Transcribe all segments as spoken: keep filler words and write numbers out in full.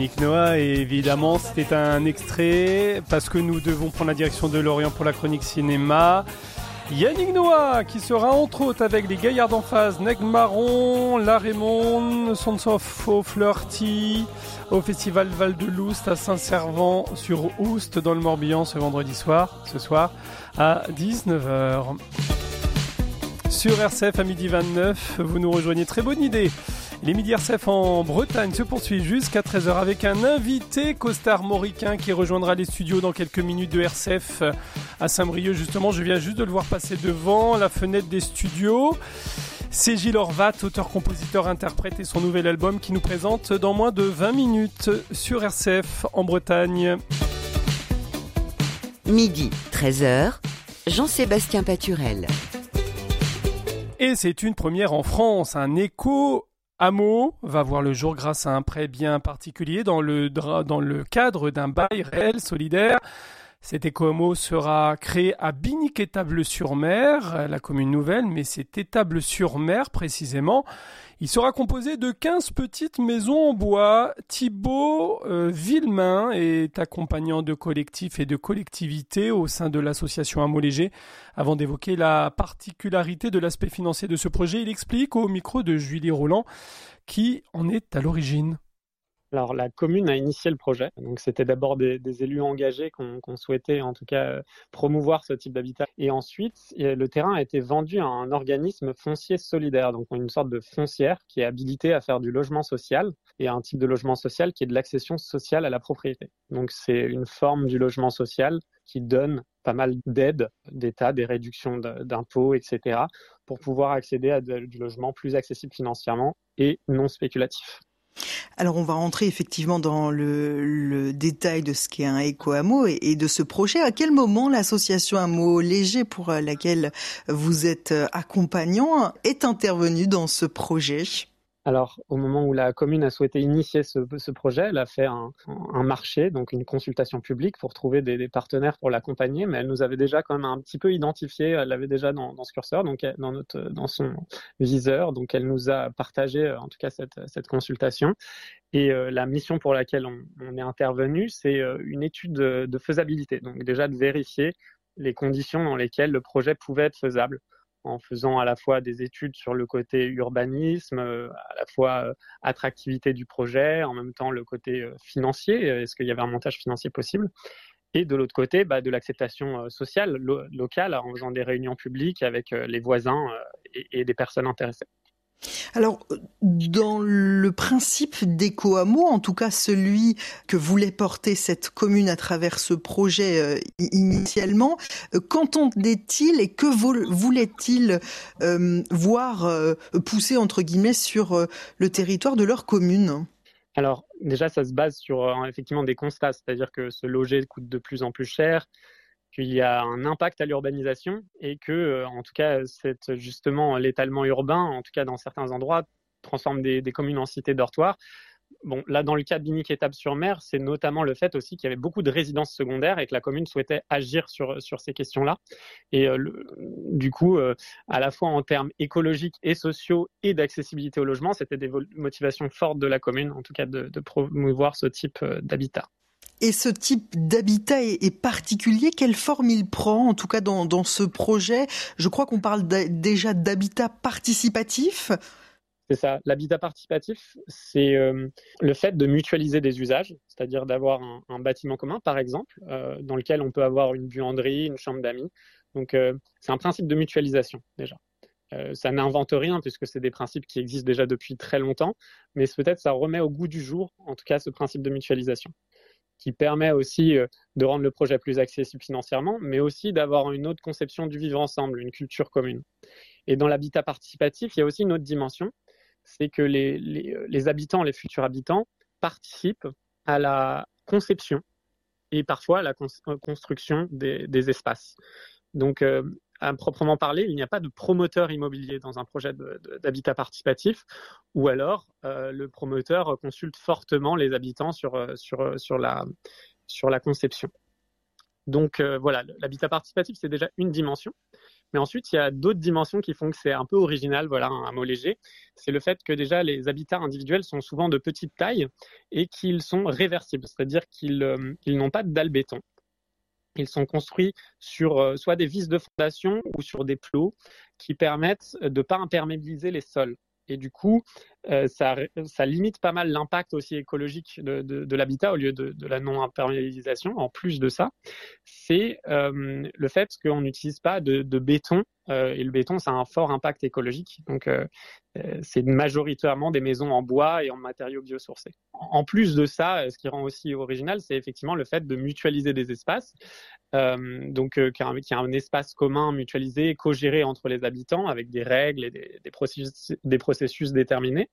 Yannick Noah, et évidemment c'était un extrait parce que nous devons prendre la direction de Lorient pour la chronique cinéma. Yannick Noah qui sera entre autres avec les Gaillards d'en face, Neg Marron, La Raymond, Sons of O'Flaherty au festival Val de Loust à Saint-Servant sur Oust dans le Morbihan ce vendredi soir, ce soir à dix-neuf heures. Sur R C F à midi vingt-neuf, vous nous rejoignez, très bonne idée. Les Midi R C F en Bretagne se poursuivent jusqu'à treize heures avec un invité costard-mauricain qui rejoindra les studios dans quelques minutes de R C F à Saint-Brieuc. Justement, je viens juste de le voir passer devant la fenêtre des studios. C'est Gilles Horvat, auteur, compositeur, interprète, et son nouvel album qui nous présente dans moins de vingt minutes sur R C F en Bretagne. Midi, treize heures, Jean-Sébastien Paturel. Et c'est une première en France, un éco hameau va voir le jour grâce à un prêt bien particulier dans le, dans le cadre d'un bail réel solidaire. Cet éco-hameau sera créé à Binic-Étables-sur-Mer, la commune nouvelle, mais c'est Étables-sur-Mer précisément. Il sera composé de quinze petites maisons en bois. Thibaut euh, Villemain est accompagnant de collectifs et de collectivités au sein de l'association Hameau Léger. Avant d'évoquer la particularité de l'aspect financier de ce projet, il explique au micro de Julie Roland qui en est à l'origine. Alors la commune a initié le projet, donc c'était d'abord des, des élus engagés qu'on, qu'on souhaitait en tout cas euh, promouvoir ce type d'habitat. Et ensuite, le terrain a été vendu à un organisme foncier solidaire, donc une sorte de foncière qui est habilitée à faire du logement social et un type de logement social qui est de l'accession sociale à la propriété. Donc c'est une forme du logement social qui donne pas mal d'aides d'État, des réductions d'impôts, et cetera pour pouvoir accéder à de, du logement plus accessible financièrement et non spéculatif. Alors on va rentrer effectivement dans le, le détail de ce qu'est un éco-hameau et, et de ce projet. À quel moment l'association Hameau Léger, pour laquelle vous êtes accompagnant, est intervenue dans ce projet ? Alors, au moment où la commune a souhaité initier ce, ce projet, elle a fait un, un marché, donc une consultation publique pour trouver des, des partenaires pour l'accompagner, mais elle nous avait déjà quand même un petit peu identifié, elle l'avait déjà dans, dans ce curseur, donc dans, notre, dans son viseur, donc elle nous a partagé en tout cas cette, cette consultation. Et euh, la mission pour laquelle on, on est intervenu, c'est euh, une étude de, de faisabilité, donc déjà de vérifier les conditions dans lesquelles le projet pouvait être faisable, en faisant à la fois des études sur le côté urbanisme, à la fois attractivité du projet, en même temps le côté financier, est-ce qu'il y avait un montage financier possible, et de l'autre côté, bah, de l'acceptation sociale lo- locale, en faisant des réunions publiques avec les voisins et, et des personnes intéressées. Alors, dans le principe d'éco-hameau, en tout cas celui que voulait porter cette commune à travers ce projet euh, initialement, euh, qu'entendait-il et que voulait-il euh, voir euh, pousser, entre guillemets, sur euh, le territoire de leur commune ? Alors, déjà, ça se base sur euh, effectivement des constats, c'est-à-dire que se loger coûte de plus en plus cher, qu'il y a un impact à l'urbanisation et que, euh, en tout cas, c'est justement l'étalement urbain, en tout cas dans certains endroits, transforme des, des communes en cités dortoirs. Bon, là, dans le cas de Binic-Étables-sur-Mer, c'est notamment le fait aussi qu'il y avait beaucoup de résidences secondaires et que la commune souhaitait agir sur, sur ces questions-là. Et euh, le, du coup, euh, à la fois en termes écologiques et sociaux et d'accessibilité au logement, c'était des motivations fortes de la commune, en tout cas de, de promouvoir ce type euh, d'habitat. Et ce type d'habitat est, est particulier. Quelle forme il prend, en tout cas dans, dans ce projet ? Je crois qu'on parle déjà d'habitat participatif. C'est ça. L'habitat participatif, c'est euh, le fait de mutualiser des usages, c'est-à-dire d'avoir un, un bâtiment commun, par exemple, euh, dans lequel on peut avoir une buanderie, une chambre d'amis. Donc, euh, c'est un principe de mutualisation, déjà. Euh, ça n'invente rien, puisque c'est des principes qui existent déjà depuis très longtemps, mais peut-être ça remet au goût du jour, en tout cas, ce principe de mutualisation, qui permet aussi de rendre le projet plus accessible financièrement, mais aussi d'avoir une autre conception du vivre ensemble, une culture commune. Et dans l'habitat participatif, il y a aussi une autre dimension, c'est que les, les, les habitants, les futurs habitants, participent à la conception et parfois à la cons- construction des, des espaces. Donc, euh, à proprement parler, il n'y a pas de promoteur immobilier dans un projet de, de, d'habitat participatif, ou alors euh, le promoteur consulte fortement les habitants sur, sur, sur, la, sur la conception. Donc euh, voilà, l'habitat participatif, c'est déjà une dimension. Mais ensuite, il y a d'autres dimensions qui font que c'est un peu original, voilà, un mot léger. C'est le fait que déjà, les habitats individuels sont souvent de petite taille et qu'ils sont réversibles, c'est-à-dire qu'ils euh, ils n'ont pas de dalle béton. Ils sont construits sur euh, soit des vis de fondation ou sur des plots qui permettent de ne pas imperméabiliser les sols. Et du coup, euh, ça, ça limite pas mal l'impact aussi écologique de, de, de l'habitat au lieu de, de la non-imperméabilisation. En plus de ça, c'est euh, le fait qu'on n'utilise pas de, de béton. Euh, et le béton, ça a un fort impact écologique. Donc, euh, c'est majoritairement des maisons en bois et en matériaux biosourcés. En plus de ça, ce qui rend aussi original, c'est effectivement le fait de mutualiser des espaces. Euh, donc, euh, qu'il y a un espace commun mutualisé, co-géré entre les habitants avec des règles et des, des, processus, des processus déterminés.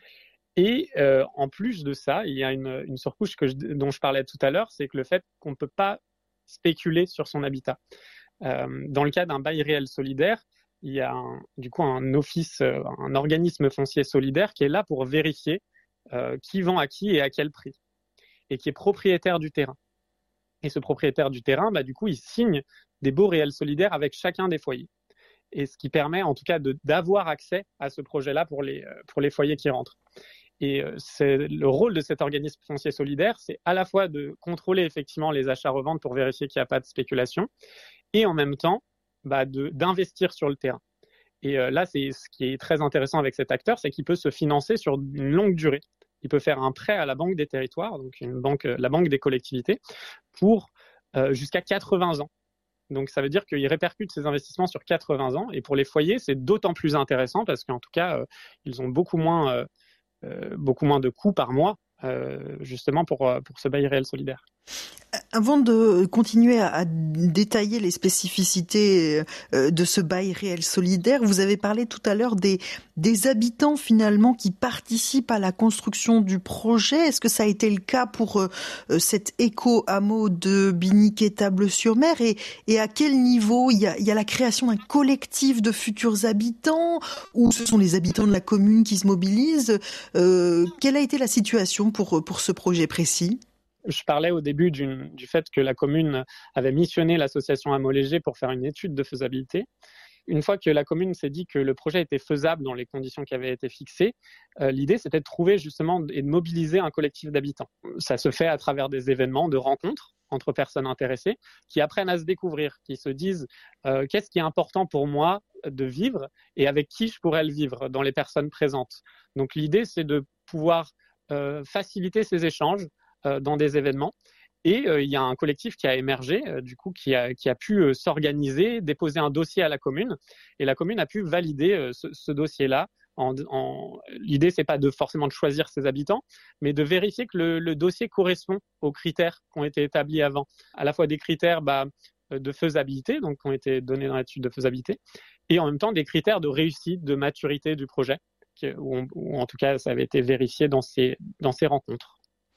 Et euh, en plus de ça, il y a une, une surcouche que je, dont je parlais tout à l'heure, c'est que le fait qu'on ne peut pas spéculer sur son habitat. Euh, dans le cas d'un bail réel solidaire, il y a un, du coup un office, un organisme foncier solidaire qui est là pour vérifier euh, qui vend à qui et à quel prix, et qui est propriétaire du terrain. Et ce propriétaire du terrain, bah, du coup, il signe des baux réels solidaires avec chacun des foyers. Et ce qui permet en tout cas de, d'avoir accès à ce projet-là pour les, pour les foyers qui rentrent. Et c'est le rôle de cet organisme foncier solidaire, c'est à la fois de contrôler effectivement les achats-reventes pour vérifier qu'il n'y a pas de spéculation, et en même temps bah, de, d'investir sur le terrain. Et euh, là, c'est ce qui est très intéressant avec cet acteur, c'est qu'il peut se financer sur une longue durée. Il peut faire un prêt à la Banque des Territoires, donc une banque, la Banque des collectivités, pour euh, jusqu'à quatre-vingts ans. Donc ça veut dire qu'il répercute ses investissements sur quatre-vingts ans. Et pour les foyers, c'est d'autant plus intéressant parce qu'en tout cas, euh, ils ont beaucoup moins, euh, euh, beaucoup moins de coûts par mois, euh, justement pour, pour ce bail réel solidaire. Avant de continuer à, à détailler les spécificités euh, de ce bail réel solidaire, vous avez parlé tout à l'heure des, des habitants finalement qui participent à la construction du projet. Est-ce que ça a été le cas pour euh, cet éco-hameau de Biniquet-Table-sur-Mer et, et à quel niveau il y a, il y a la création d'un collectif de futurs habitants ou ce sont les habitants de la commune qui se mobilisent? euh, Quelle a été la situation pour, pour ce projet précis? Je parlais au début du, du fait que la commune avait missionné l'association Hameaux Légers pour faire une étude de faisabilité. Une fois que la commune s'est dit que le projet était faisable dans les conditions qui avaient été fixées, euh, l'idée c'était de trouver justement et de mobiliser un collectif d'habitants. Ça se fait à travers des événements de rencontres entre personnes intéressées qui apprennent à se découvrir, qui se disent euh, qu'est-ce qui est important pour moi de vivre et avec qui je pourrais le vivre dans les personnes présentes. Donc l'idée c'est de pouvoir euh, faciliter ces échanges dans des événements. Et euh, il y a un collectif qui a émergé, euh, du coup, qui a, qui a pu euh, s'organiser, déposer un dossier à la commune. Et la commune a pu valider euh, ce, ce dossier-là. En, en... L'idée, c'est pas de forcément de choisir ses habitants, mais de vérifier que le, le dossier correspond aux critères qui ont été établis avant. À la fois des critères bah, de faisabilité, donc qui ont été donnés dans l'étude de faisabilité, et en même temps des critères de réussite, de maturité du projet, où, on, où en tout cas, ça avait été vérifié dans ces, dans ces rencontres.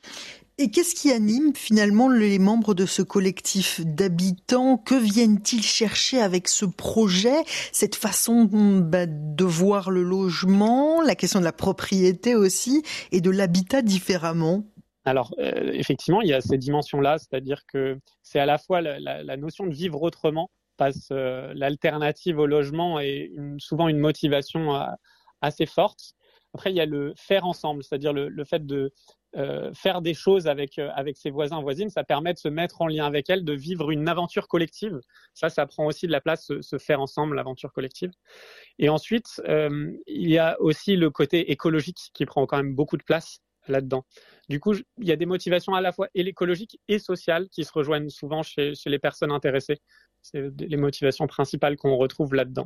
Et qu'est-ce qui anime finalement les membres de ce collectif d'habitants? Que viennent-ils chercher avec ce projet? Cette façon bah, de voir le logement, la question de la propriété aussi, et de l'habitat différemment? Alors, euh, effectivement, il y a ces dimensions-là, c'est-à-dire que c'est à la fois la, la, la notion de vivre autrement, passe euh, l'alternative au logement et une, souvent une motivation euh, assez forte. Après, il y a le faire ensemble, c'est-à-dire le, le fait de Euh, faire des choses avec euh, avec ses voisins voisines, ça permet de se mettre en lien avec elles, de vivre une aventure collective. Ça, ça prend aussi de la place, se, se faire ensemble, l'aventure collective. Et ensuite, euh, il y a aussi le côté écologique qui prend quand même beaucoup de place là-dedans. Du coup, il y a des motivations à la fois écologiques et sociales qui se rejoignent souvent chez, chez les personnes intéressées. C'est les motivations principales qu'on retrouve là-dedans.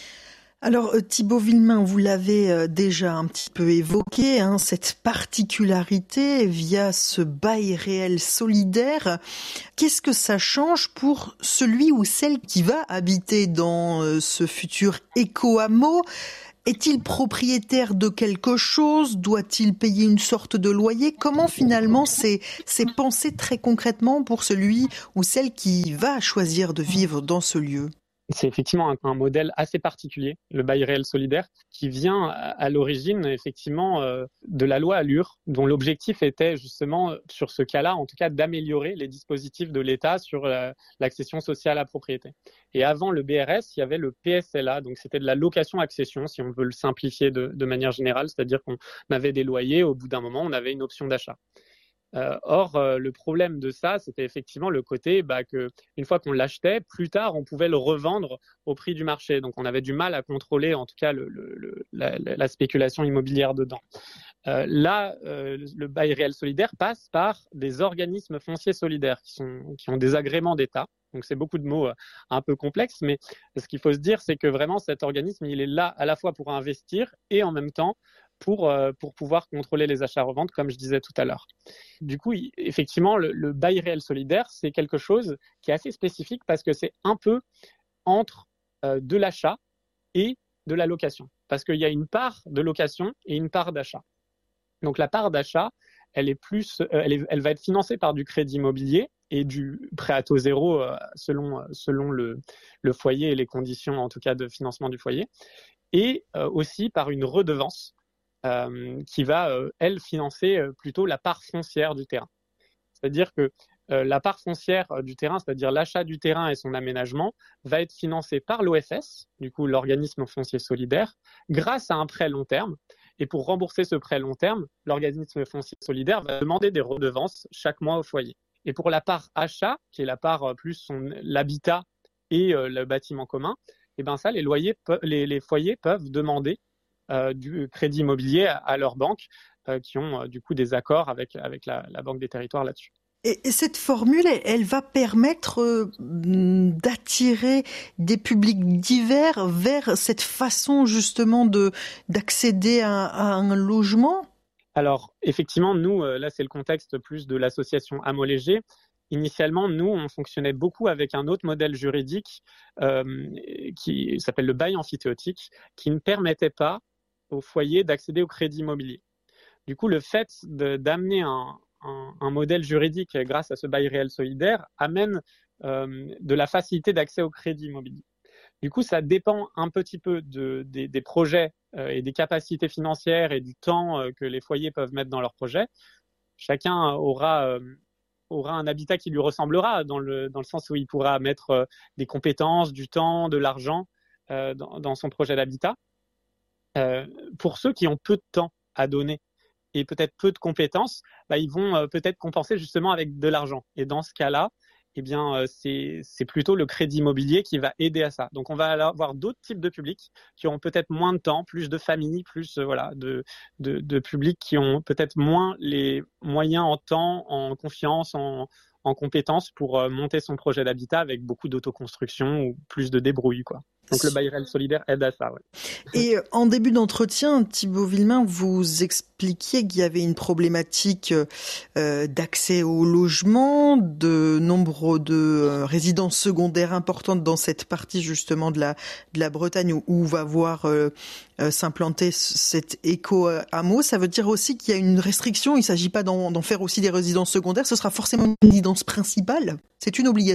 Alors Thibaut Villemain, vous l'avez déjà un petit peu évoqué, hein, cette particularité via ce bail réel solidaire. Qu'est-ce que ça change pour celui ou celle qui va habiter dans ce futur éco-hameau? Est-il propriétaire de quelque chose? Doit-il payer une sorte de loyer? Comment finalement c'est, c'est pensé très concrètement pour celui ou celle qui va choisir de vivre dans ce lieu? C'est effectivement un, un modèle assez particulier, le bail réel solidaire, qui vient à, à l'origine effectivement euh, de la loi Allure, dont l'objectif était justement, sur ce cas-là, en tout cas, d'améliorer les dispositifs de l'État sur la, l'accession sociale à la propriété. Et avant le B R S, il y avait le P S L A, donc c'était de la location-accession, si on veut le simplifier de, de manière générale, c'est-à-dire qu'on avait des loyers, au bout d'un moment, on avait une option d'achat. Euh, or, euh, le problème de ça, c'était effectivement le côté bah, que une fois qu'on l'achetait, plus tard, on pouvait le revendre au prix du marché. Donc, on avait du mal à contrôler, en tout cas, le, le, le, la, la spéculation immobilière dedans. Euh, là, euh, le bail réel solidaire passe par des organismes fonciers solidaires qui, sont, qui ont des agréments d'État. Donc, c'est beaucoup de mots euh, un peu complexes, mais ce qu'il faut se dire, c'est que vraiment, cet organisme, il est là à la fois pour investir et en même temps pour, euh, pour pouvoir contrôler les achats-reventes, comme je disais tout à l'heure. Du coup, il, effectivement, le, le bail réel solidaire, c'est quelque chose qui est assez spécifique parce que c'est un peu entre euh, de l'achat et de la location. Parce qu'il y a une part de location et une part d'achat. Donc, la part d'achat, elle, est plus, euh, elle, est, elle va être financée par du crédit immobilier et du prêt à taux zéro euh, selon, selon le, le foyer et les conditions, en tout cas, de financement du foyer. Et euh, aussi par une redevance Euh, qui va, euh, elle, financer euh, plutôt la part foncière du terrain. C'est-à-dire que euh, la part foncière euh, du terrain, c'est-à-dire l'achat du terrain et son aménagement, va être financée par l'O F S, du coup l'organisme foncier solidaire, grâce à un prêt long terme. Et pour rembourser ce prêt long terme, l'organisme foncier solidaire va demander des redevances chaque mois au foyer. Et pour la part achat, qui est la part euh, plus son, l'habitat et euh, le bâtiment commun, et ben ça, les, loyers, les, les foyers peuvent demander Euh, du crédit immobilier à, à leurs banques euh, qui ont euh, du coup des accords avec, avec la, la Banque des Territoires là-dessus. Et, et cette formule, elle, elle va permettre euh, d'attirer des publics divers vers cette façon justement de, d'accéder à, à un logement ? Alors effectivement, nous, euh, là c'est le contexte plus de l'association Hameaux Légers. Initialement, nous, on fonctionnait beaucoup avec un autre modèle juridique euh, qui s'appelle le bail amphithéotique, qui ne permettait pas au foyer d'accéder au crédit immobilier. Du coup, le fait de, d'amener un, un, un modèle juridique grâce à ce bail réel solidaire amène euh, de la facilité d'accès au crédit immobilier. Du coup, ça dépend un petit peu de, des, des projets euh, et des capacités financières et du temps euh, que les foyers peuvent mettre dans leurs projets. Chacun aura... Euh, aura un habitat qui lui ressemblera dans le, dans le sens où il pourra mettre euh, des compétences, du temps, de l'argent euh, dans, dans son projet d'habitat. Euh, pour ceux qui ont peu de temps à donner et peut-être peu de compétences, bah, ils vont euh, peut-être compenser justement avec de l'argent. Et dans ce cas-là, eh bien, euh, c'est, c'est plutôt le crédit immobilier qui va aider à ça. Donc, on va avoir d'autres types de publics qui auront peut-être moins de temps, plus de familles, plus euh, voilà, de, de, de publics qui ont peut-être moins les moyens en temps, en confiance, en, en compétences pour euh, monter son projet d'habitat avec beaucoup d'autoconstruction ou plus de débrouille, quoi. Donc, le bail réel solidaire aide à ça, ouais. Et en début d'entretien, Thibaut Villemain, vous expliquiez qu'il y avait une problématique euh, d'accès au logement, de nombre de euh, résidences secondaires importantes dans cette partie justement de la, de la Bretagne où, où va voir euh, euh, s'implanter cet éco-hameau. Ça veut dire aussi qu'il y a une restriction, il ne s'agit pas d'en, d'en faire aussi des résidences secondaires, ce sera forcément une résidence principale. C'est une obligation ?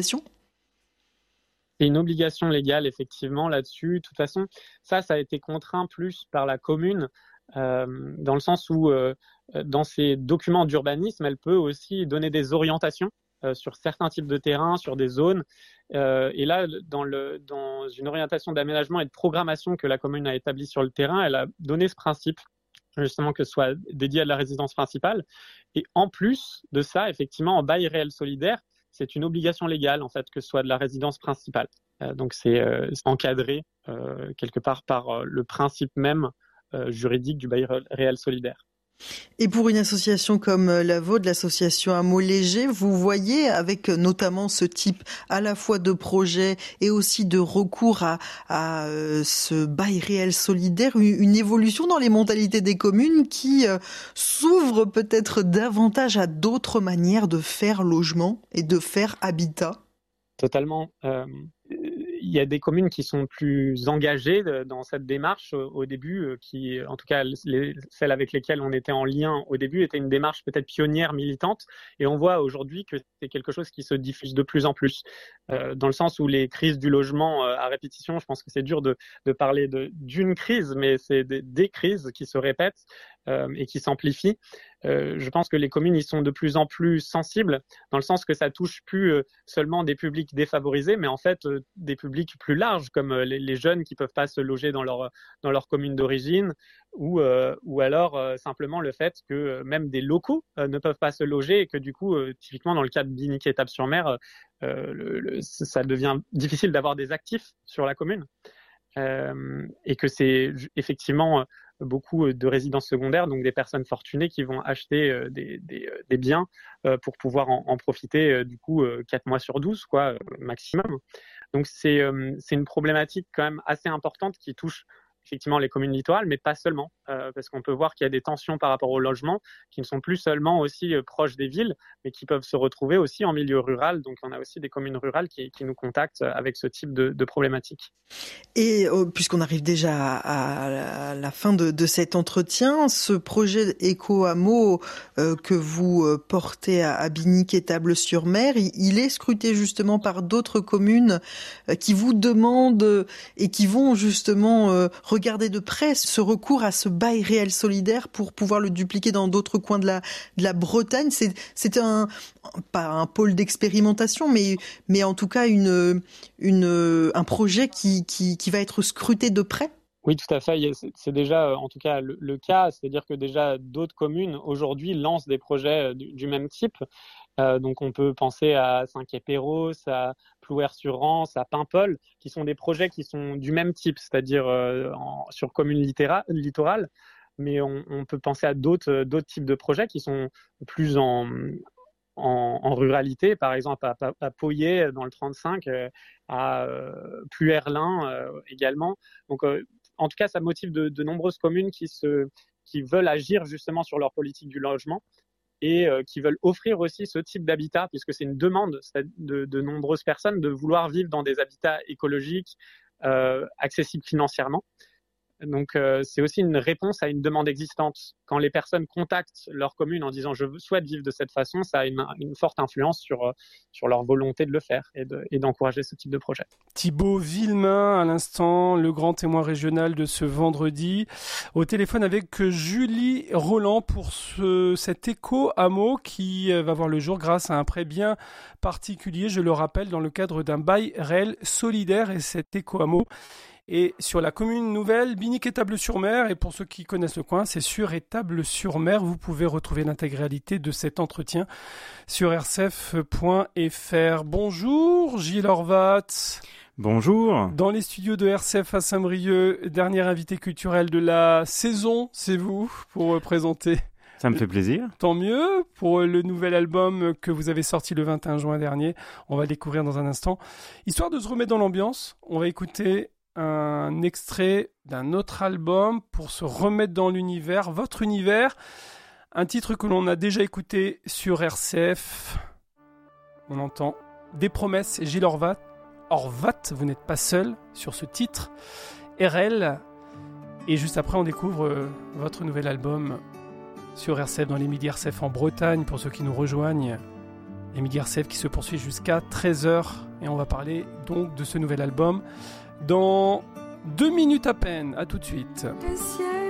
C'est une obligation légale, effectivement, là-dessus. De toute façon, ça, ça a été contraint plus par la commune, euh, dans le sens où, euh, dans ses documents d'urbanisme, elle peut aussi donner des orientations euh, sur certains types de terrains, sur des zones. Euh, et là, dans, le, dans une orientation d'aménagement et de programmation que la commune a établie sur le terrain, elle a donné ce principe, justement, que ce soit dédié à la résidence principale. Et en plus de ça, effectivement, en bail réel solidaire, c'est une obligation légale, en fait, que ce soit de la résidence principale. Euh, donc, c'est, euh, c'est encadré euh, quelque part par euh, le principe même euh, juridique du bail réel solidaire. Et pour une association comme la vôtre, l'association Hameaux Légers, vous voyez avec notamment ce type à la fois de projet et aussi de recours à, à euh, ce bail réel solidaire, une, une évolution dans les mentalités des communes qui euh, s'ouvrent peut-être davantage à d'autres manières de faire logement et de faire habitat ? Totalement. Euh, il y a des communes qui sont plus engagées dans cette démarche au début, qui, en tout cas, les, celles avec lesquelles on était en lien au début, étaient une démarche peut-être pionnière, militante. Et on voit aujourd'hui que c'est quelque chose qui se diffuse de plus en plus. Euh, dans le sens où les crises du logement euh, à répétition, je pense que c'est dur de, de parler de, d'une crise, mais c'est des, des crises qui se répètent euh, et qui s'amplifient. Euh, je pense que les communes y sont de plus en plus sensibles, dans le sens que ça touche plus euh, seulement des publics défavorisés, mais en fait euh, des publics plus larges, comme euh, les, les jeunes qui peuvent pas se loger dans leur dans leur commune d'origine, ou euh, ou alors euh, simplement le fait que euh, même des locaux euh, ne peuvent pas se loger et que du coup, euh, typiquement dans le cas de Binic-Étapes-sur-Mer, euh, le, le, ça devient difficile d'avoir des actifs sur la commune, euh, et que c'est effectivement beaucoup de résidences secondaires, donc des personnes fortunées qui vont acheter euh, des, des, des biens euh, pour pouvoir en, en profiter euh, du coup euh, quatre mois sur douze, quoi, euh, maximum. Donc c'est, euh, c'est une problématique quand même assez importante qui touche effectivement les communes littorales, mais pas seulement, euh, parce qu'on peut voir qu'il y a des tensions par rapport au logement qui ne sont plus seulement aussi euh, proches des villes, mais qui peuvent se retrouver aussi en milieu rural. Donc on a aussi des communes rurales qui, qui nous contactent avec ce type de, de problématique. Et euh, puisqu'on arrive déjà à, à la fin de, de cet entretien, ce projet éco-hameau euh, que vous euh, portez à, à Binic-Étaples-sur-Mer, il, il est scruté justement par d'autres communes euh, qui vous demandent et qui vont justement euh, regarder de près ce recours à ce bail réel solidaire pour pouvoir le dupliquer dans d'autres coins de la, de la Bretagne. C'est, c'est un, pas un pôle d'expérimentation, mais, mais en tout cas une, une, un projet qui, qui, qui va être scruté de près. Oui, tout à fait. C'est déjà, en tout cas, le, le cas. C'est-à-dire que déjà, d'autres communes, aujourd'hui, lancent des projets du, du même type. Euh, donc, on peut penser à Saint-Quay-Péros, à Plouer-sur-Rance, à Paimpol, qui sont des projets qui sont du même type, c'est-à-dire euh, en, sur communes littorales. Mais on, on peut penser à d'autres, d'autres types de projets qui sont plus en... En, en ruralité, par exemple à, à, à Pauillé dans le trente-cinq, euh, à euh, Pluerlin euh, également. Donc, euh, en tout cas, ça motive de, de nombreuses communes qui, se, qui veulent agir justement sur leur politique du logement et euh, qui veulent offrir aussi ce type d'habitat, puisque c'est une demande de, de nombreuses personnes de vouloir vivre dans des habitats écologiques, euh, accessibles financièrement. Donc, euh, c'est aussi une réponse à une demande existante. Quand les personnes contactent leur commune en disant « je souhaite vivre de cette façon », ça a une, une forte influence sur, sur leur volonté de le faire et, de, et d'encourager ce type de projet. Thibaut Villemain, à l'instant, le grand témoin régional de ce vendredi, au téléphone avec Julie Roland pour ce, cet éco-hameau qui va voir le jour grâce à un prêt bien particulier, je le rappelle, dans le cadre d'un bail réel solidaire. Et cet éco-hameau et sur la commune nouvelle Binic-Étaples-sur-Mer. Et pour ceux qui connaissent le coin, c'est sur Étaples-sur-Mer. Vous pouvez retrouver l'intégralité de cet entretien sur r c f point f r. Bonjour Gilles Horvat. Bonjour. Dans les studios de R C F à Saint-Brieuc, dernier invité culturel de la saison, c'est vous pour présenter. Ça me fait plaisir. Tant mieux pour le nouvel album que vous avez sorti le vingt et un juin dernier. On va le découvrir dans un instant. Histoire de se remettre dans l'ambiance, on va écouter un extrait d'un autre album pour se remettre dans l'univers, votre univers, un titre que l'on a déjà écouté sur R C F. On entend Des promesses, Gilles Horvat. Horvat, vous n'êtes pas seul sur ce titre. R L. Et juste après, on découvre euh, votre nouvel album sur R C F dans les Midi R C F en Bretagne, pour ceux qui nous rejoignent. Les Midi R C F qui se poursuivent jusqu'à treize heures. Et on va parler donc de ce nouvel album dans deux minutes à peine. À tout de suite. Le ciel